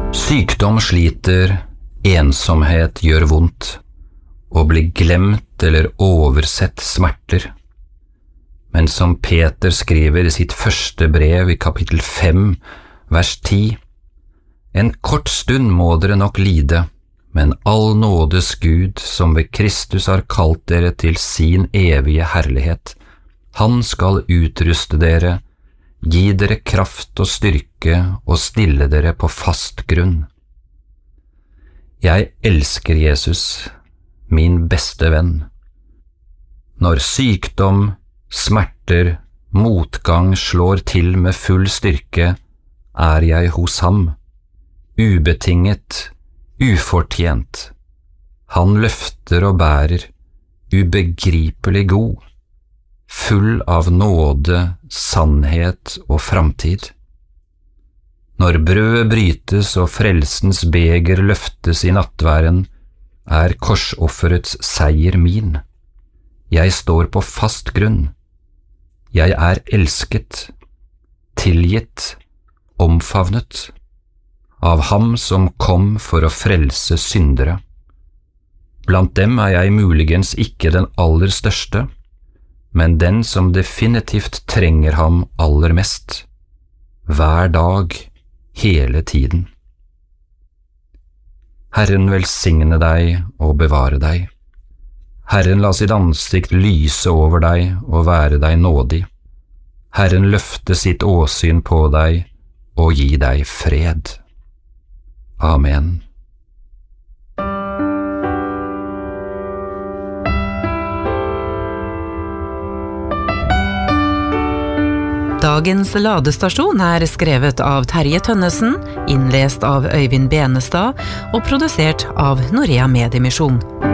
Sykdom sliter, ensomhet gjør vondt, å bli glemt eller oversett smerter. Men som Peter skriver i sitt første brev i kapittel 5, vers 10, «En kort stund må dere nok lide, men all nådes Gud, som ved Kristus har kalt dere til sin evige herlighet, han skal utruste dere, gi dere kraft og styrke og stille dere på fast grunn.» Jeg elsker Jesus, min beste venn. Når sykdom, smerter, motgang slår til med full styrke, er jeg hos ham, ubetinget, ufortjent. Han løfter og bærer, ubegripelig god, full av nåde, sannhet og framtid. Når brødet brytes og frelsens beger løftes i nattværen, er korsofferets seier min. Jeg står på fast grunn. Jeg er elsket, tilgitt, omfavnet, av ham som kom for å frelse syndere. Blant dem er jeg muligens ikke den aller største, men den som definitivt trenger ham aller mest, hver dag, hele tiden. Herren velsigne deg og bevare deg. Herren la sitt ansikt lyse over deg og være deg nådig. Herren løfte sitt åsyn på deg og gi deg fred. Amen. Dagens ladestasjon er skrevet av Terje Tønnesen, innlest av Øyvind Benestad og produsert av Norea Mediemisjon.